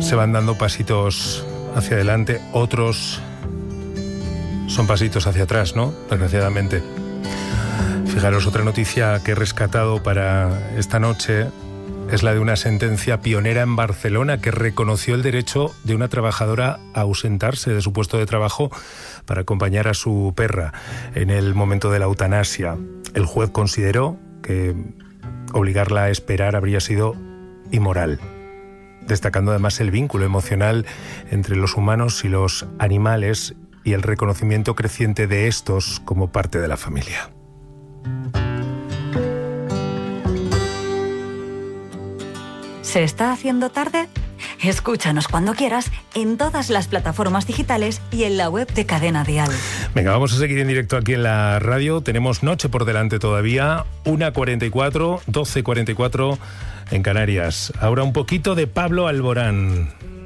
se van dando pasitos hacia adelante, otros son pasitos hacia atrás, ¿no? Desgraciadamente. Fijaros, otra noticia que he rescatado para esta noche es la de una sentencia pionera en Barcelona que reconoció el derecho de una trabajadora a ausentarse de su puesto de trabajo para acompañar a su perra en el momento de la eutanasia. El juez consideró que obligarla a esperar habría sido inmoral, destacando además el vínculo emocional entre los humanos y los animales y el reconocimiento creciente de estos como parte de la familia. ¿Se está haciendo tarde? Escúchanos cuando quieras en todas las plataformas digitales y en la web de Cadena Dial. Venga, vamos a seguir en directo aquí en la radio. Tenemos noche por delante todavía, 1:44, 12:44 en Canarias. Ahora un poquito de Pablo Alborán.